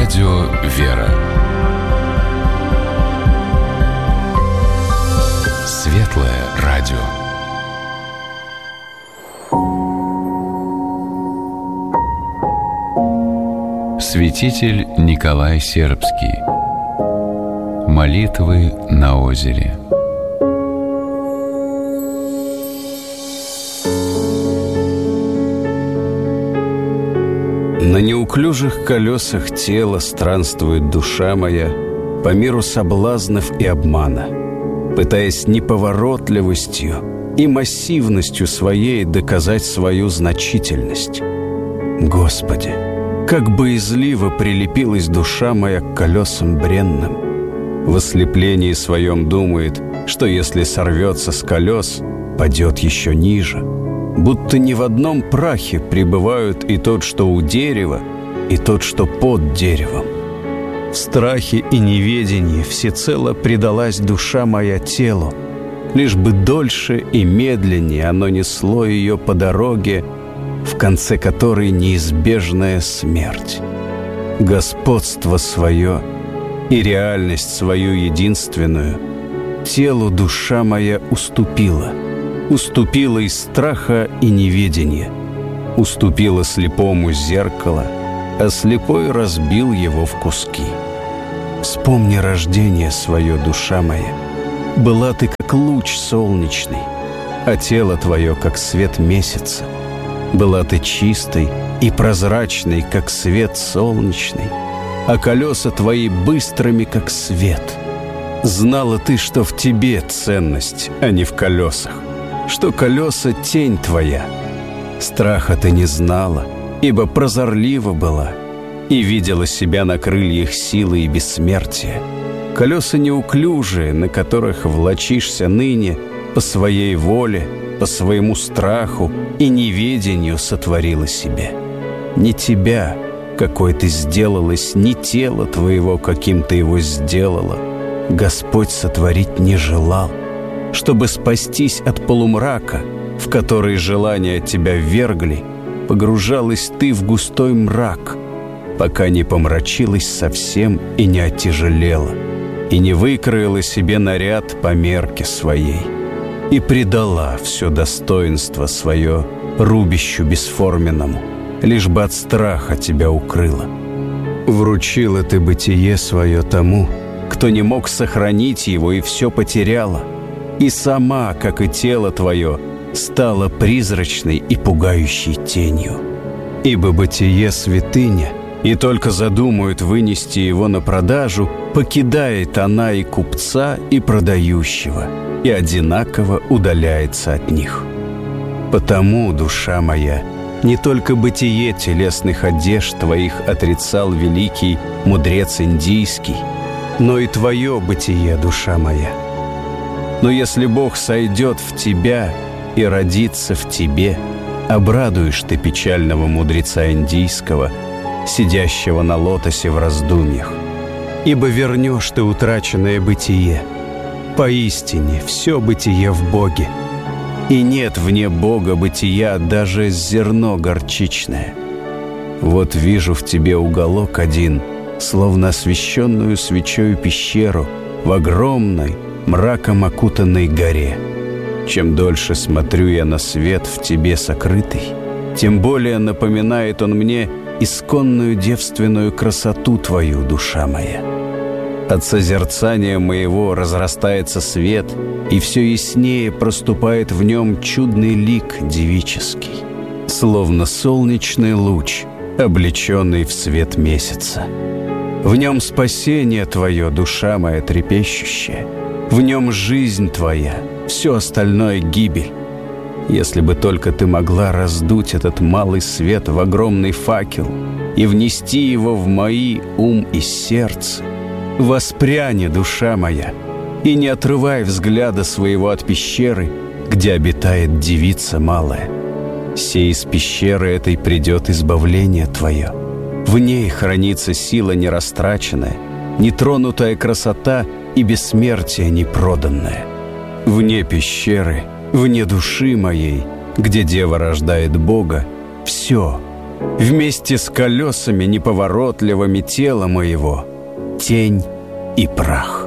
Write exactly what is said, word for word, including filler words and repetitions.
Радио «Вера». Светлое радио. Святитель Николай Сербский. Молитвы на озере. На неуклюжих колесах тела странствует душа моя по миру соблазнов и обмана, пытаясь неповоротливостью и массивностью своей доказать свою значительность. Господи, как боязливо прилепилась душа моя к колесам бренным. В ослеплении своем думает, что если сорвется с колес, падет еще ниже. Будто не в одном прахе пребывают и тот, что у дерева, и тот, что под деревом. В страхе и неведении всецело предалась душа моя телу, лишь бы дольше и медленнее оно несло ее по дороге, в конце которой неизбежная смерть. Господство свое и реальность свою единственную телу душа моя уступила, уступила из страха и неведения, уступила слепому зеркало, а слепой разбил его в куски. Вспомни рождение свое, душа моя. Была ты, как луч солнечный, а тело твое, как свет месяца. Была ты чистой и прозрачной, как свет солнечный, а колеса твои быстрыми, как свет. Знала ты, что в тебе ценность, а не в колесах, что колеса — тень твоя. Страха ты не знала, ибо прозорлива была и видела себя на крыльях силы и бессмертия. Колеса неуклюжие, на которых влачишься ныне по своей воле, по своему страху и неведению сотворила себе. Не тебя, какой ты сделалась, ни тело твоего, каким ты его сделала, Господь сотворить не желал, чтобы спастись от полумрака, в который желания от тебя ввергли, погружалась ты в густой мрак, пока не помрачилась совсем и не оттяжелела, и не выкроила себе наряд по мерке своей, и предала все достоинство свое рубищу бесформенному, лишь бы от страха тебя укрыла. Вручила ты бытие свое тому, кто не мог сохранить его и все потеряла, и сама, как и тело твое, стала призрачной и пугающей тенью. Ибо бытие святыня, и только задумают вынести его на продажу, покидает она и купца, и продающего, и одинаково удаляется от них. Потому, душа моя, не только бытие телесных одежд твоих отрицал великий мудрец индийский, но и твое бытие, душа моя. Но если Бог сойдет в тебя и родится в тебе, обрадуешь ты печального мудреца индийского, сидящего на лотосе в раздумьях, ибо вернешь ты утраченное бытие. Поистине все бытие в Боге, и нет вне Бога бытия даже зерно горчичное. Вот вижу в тебе уголок один, словно освещенную свечою пещеру в огромной, мраком окутанной горе. Чем дольше смотрю я на свет в тебе сокрытый, тем более напоминает он мне исконную девственную красоту твою, душа моя. От созерцания моего разрастается свет, и все яснее проступает в нем чудный лик девический, словно солнечный луч, облеченный в свет месяца. В нем спасение твое, душа моя трепещущая, в нем жизнь твоя, все остальное гибель. Если бы только ты могла раздуть этот малый свет в огромный факел и внести его в мои ум и сердце, воспряни, душа моя, и не отрывай взгляда своего от пещеры, где обитает девица малая. Сей из пещеры этой придет избавление твое. В ней хранится сила нерастраченная, нетронутая красота и бессмертие непроданное. Вне пещеры, вне души моей, где дева рождает Бога, все, Вместе с колесами неповоротливыми тела моего тень и прах.